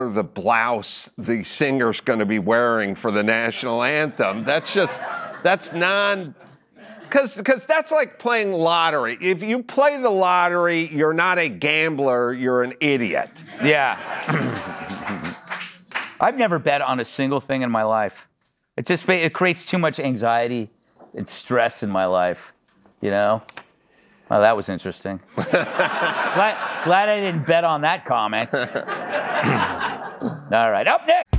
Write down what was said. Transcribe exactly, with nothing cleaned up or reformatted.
the blouse the singer's going to be wearing for the national anthem. That's just, that's non, because because that's like playing lottery. If you play the lottery, you're not a gambler, you're an idiot. Yeah. I've never bet on a single thing in my life. It just it creates too much anxiety and stress in my life, you know? Oh, that was interesting. glad, glad I didn't bet on that comment. All right, up next.